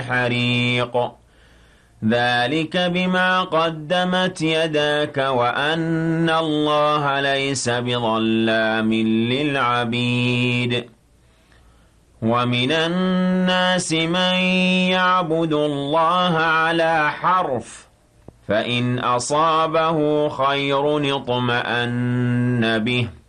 حريق ذلك بما قدمت يداك وأن الله ليس بظلام للعبيد ومن الناس من يعبد الله على حرف فإن أصابه خير اطمأن به